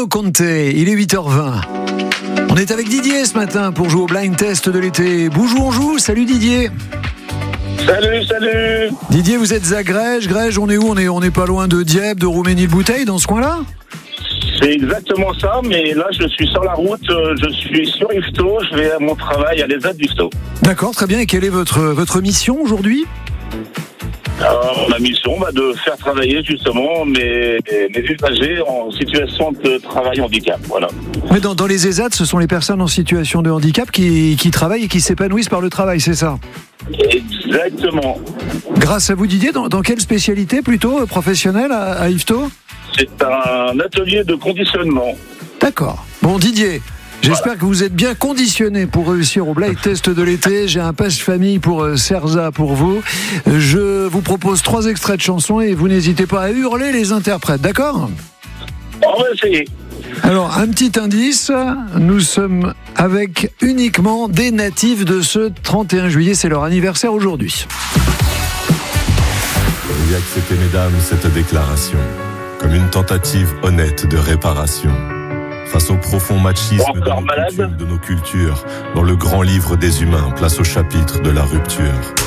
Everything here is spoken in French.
Mario Conte, il est 8h20. On est avec Didier ce matin pour jouer au blind test de l'été. Boujou on joue, salut Didier. Salut. Didier, vous êtes à Grège. Grège, on est où ? On est pas loin de Dieppe, de Rouménil-Bouteille, dans ce coin-là ? C'est exactement ça, mais là je suis sur la route, je suis sur Yvetot, je vais à mon travail à l'ESAT d'Yvetot. D'accord, très bien. Et quelle est votre mission aujourd'hui ? Alors, ma mission, de faire travailler justement mes usagers en situation de travail handicap, voilà. Mais dans les ESAT, ce sont les personnes en situation de handicap qui travaillent et qui s'épanouissent par le travail, c'est ça ? Exactement. Grâce à vous Didier, dans quelle spécialité plutôt professionnelle à Yvetot ? C'est un atelier de conditionnement. D'accord. Bon Didier, j'espère que vous êtes bien conditionné pour réussir au blind test de l'été. J'ai un passe famille pour Cerza pour vous. Je vous propose 3 extraits de chansons et vous n'hésitez pas à hurler les interprètes, d'accord ? On va essayer. Alors, un petit indice, nous sommes avec uniquement des natifs de ce 31 juillet, c'est leur anniversaire aujourd'hui. Veuillez accepter, mesdames, cette déclaration comme une tentative honnête de réparation face au profond machisme de nos cultures, dans le grand livre des humains, place au chapitre de la rupture.